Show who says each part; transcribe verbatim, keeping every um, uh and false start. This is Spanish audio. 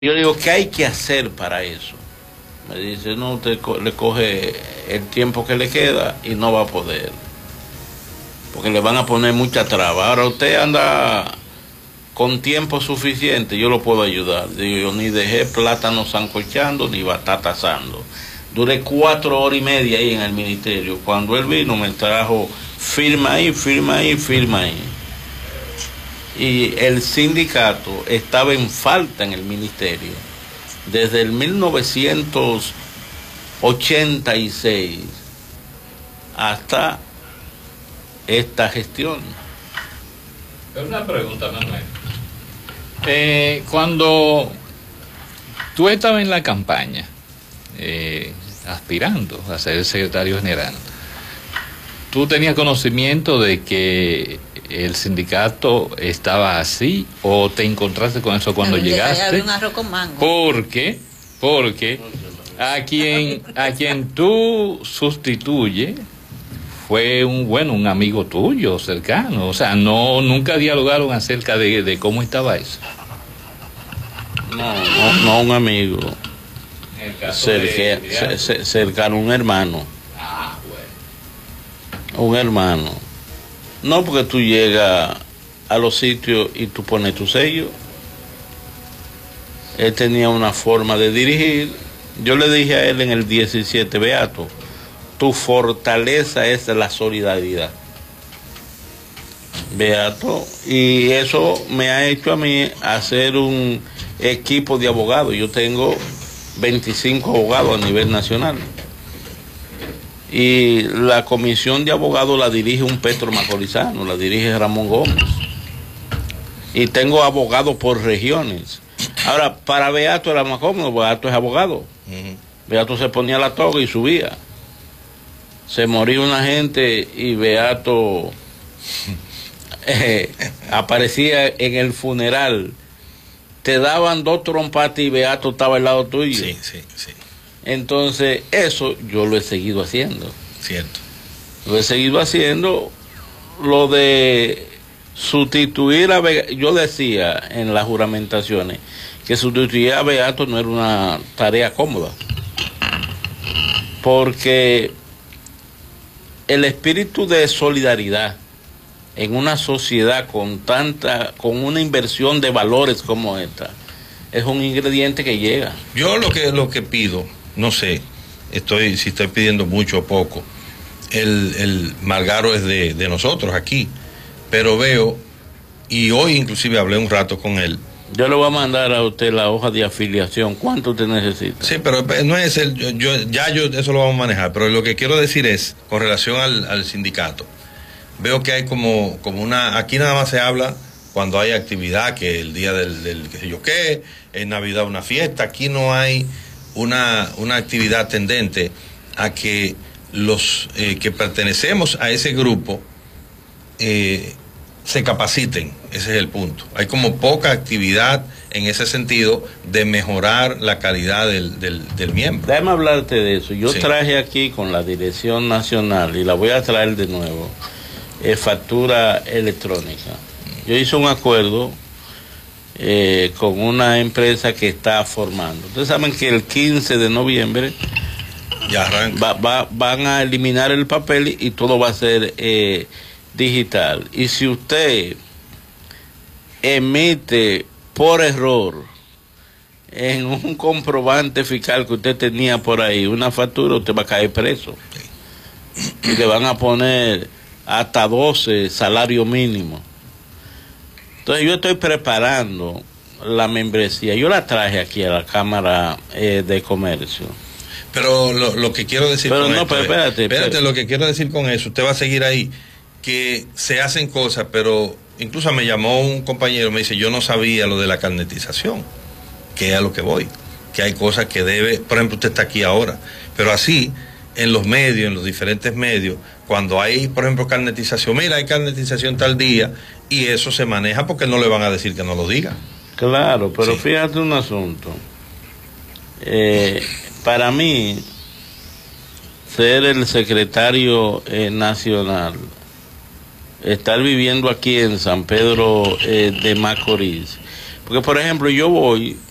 Speaker 1: Yo digo, ¿qué hay que hacer para eso? Me dice, no, usted co le coge el tiempo que le queda y no va a poder. Porque le van a poner mucha traba. Ahora usted anda con tiempo suficiente, yo lo puedo ayudar. Digo, yo ni dejé plátano sancochando ni batata asando. Duré cuatro horas y media ahí en el ministerio. Cuando él vino me trajo firma ahí, firma ahí, firma ahí. Y el sindicato estaba en falta en el ministerio desde el mil novecientos ochenta y seis hasta esta gestión.
Speaker 2: Una pregunta, Manuel. Eh, cuando tú estabas en la campaña, eh, aspirando a ser secretario general, ¿tú tenías conocimiento de que el sindicato estaba así o te encontraste con eso cuando llegaste?
Speaker 3: Había un arroz con mango.
Speaker 2: Porque, porque a quien, a quien tú sustituyes fue un bueno un amigo tuyo cercano, o sea, no nunca dialogaron acerca de, de cómo estaba eso.
Speaker 1: No, no, no un amigo.
Speaker 2: En el caso
Speaker 1: Cerca,
Speaker 2: de,
Speaker 1: de cercano, un hermano.
Speaker 2: Ah, bueno.
Speaker 1: Un hermano. No, porque tú llegas a los sitios y tú pones tu sello. Él tenía una forma de dirigir. Yo le dije a él en el diecisiete, Beato, tu fortaleza es la solidaridad. Beato, y eso me ha hecho a mí hacer un equipo de abogados. Yo tengo veinticinco abogados a nivel nacional. Y la comisión de abogados la dirige un Petro Macorizano, la dirige Ramón Gómez. Y tengo abogados por regiones. Ahora, para Beato era más cómodo, Beato es abogado. Uh-huh. Beato se ponía la toga y subía. Se moría una gente y Beato eh, aparecía en el funeral. Te daban dos trompatas y Beato estaba al lado tuyo.
Speaker 4: Sí, sí, sí.
Speaker 1: Entonces, eso yo lo he seguido haciendo.
Speaker 4: Cierto.
Speaker 1: Lo he seguido haciendo. Lo de sustituir a Beato, yo decía en las juramentaciones que sustituir a Beato no era una tarea cómoda. Porque el espíritu de solidaridad en una sociedad con tanta, con una inversión de valores como esta, es un ingrediente que llega.
Speaker 4: Yo lo que, lo que pido, no sé, estoy si estoy pidiendo mucho o poco. El, el Margaro es de, de nosotros aquí, pero veo, y hoy inclusive hablé un rato con él.
Speaker 1: Yo le voy a mandar a usted la hoja de afiliación. ¿Cuánto usted necesita?
Speaker 4: Sí, pero no es el, yo, ya yo eso lo vamos a manejar, pero lo que quiero decir es, con relación al, al sindicato, veo que hay como, como una, aquí nada más se habla cuando hay actividad, que el día del, del qué sé yo qué, en Navidad una fiesta, aquí no hay una, una actividad tendente a que los eh, que pertenecemos a ese grupo eh, se capaciten, ese es el punto. Hay como poca actividad en ese sentido de mejorar la calidad del, del, del miembro.
Speaker 1: Déjame hablarte de eso. Yo
Speaker 4: sí.
Speaker 1: traje aquí con la Dirección Nacional, y la voy a traer de nuevo, eh, factura electrónica. Yo hice un acuerdo eh, con una empresa que está formando. Ustedes saben que el quince de noviembre
Speaker 4: ya arranca.
Speaker 1: Va, va, van a eliminar el papel y todo va a ser eh, digital. Y si usted emite por error en un comprobante fiscal que usted tenía por ahí una factura, usted va a caer preso. Sí. Y le van a poner hasta doce salario mínimo. Entonces yo estoy preparando la membresía. Yo la traje aquí a la Cámara eh, de Comercio.
Speaker 4: Pero lo, lo que quiero decir
Speaker 1: pero
Speaker 4: con
Speaker 1: no,
Speaker 4: esto
Speaker 1: pero espérate,
Speaker 4: es, espérate,
Speaker 1: espérate,
Speaker 4: lo que quiero decir con eso, usted va a seguir ahí, que se hacen cosas, pero incluso me llamó un compañero, me dice, yo no sabía lo de la carnetización, que es a lo que voy, que hay cosas que debe, por ejemplo, usted está aquí ahora, pero así, en los medios, en los diferentes medios, cuando hay, por ejemplo, carnetización, mira, hay carnetización tal día, y eso se maneja porque no le van a decir que no lo diga.
Speaker 1: Claro, pero sí. Fíjate un asunto. Eh, para mí, ser el secretario eh, nacional, estar viviendo aquí en San Pedro eh, de Macorís, porque por ejemplo yo voy